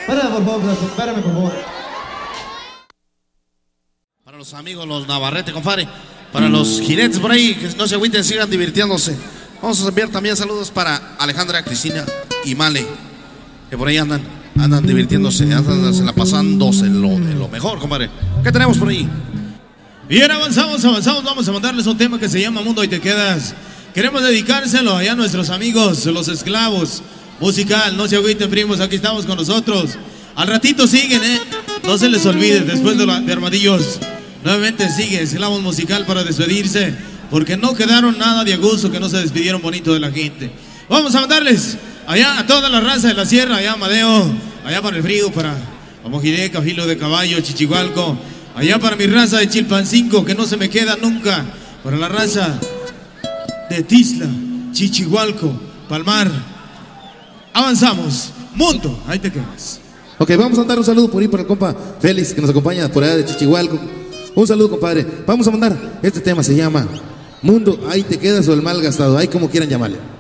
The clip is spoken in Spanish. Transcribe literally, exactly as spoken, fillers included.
Espérame, por favor, espérame, por favor. Para los amigos, los Navarrete, compadre. Para los jinetes por ahí, que no se agüiten, sigan divirtiéndose. Vamos a enviar también saludos para Alejandra, Cristina y Male, que por ahí andan, andan divirtiéndose, andan se la pasándose lo, de lo mejor, compadre. ¿Qué tenemos por ahí? Bien, avanzamos, avanzamos. Vamos a mandarles un tema que se llama Mundo y Te Quedas. Queremos dedicárselo allá a nuestros amigos, los esclavos. Musical, no se agüiten, primos, aquí estamos con nosotros. Al ratito siguen, eh. No se les olvide, después de, la, de Armadillos. Nuevamente sigue Esclavos Musical para despedirse, porque no quedaron nada de a gusto, que no se despidieron bonito de la gente. Vamos a mandarles allá a toda la raza de la sierra, allá a Amadeo, allá para el Frío, para Mojideca, Filo de Caballo, Chichihualco, allá para mi raza de Chilpancingo, que no se me queda nunca, para la raza de Tizla, Chichihualco, Palmar. Avanzamos, Mundo, ahí te quedas. Ok, vamos a mandar un saludo por ahí para el compa Félix, que nos acompaña por allá de Chichihualco. Un saludo, compadre. Vamos a mandar, este tema se llama Mundo, ahí te quedas, o el mal gastado, ahí como quieran llamarle.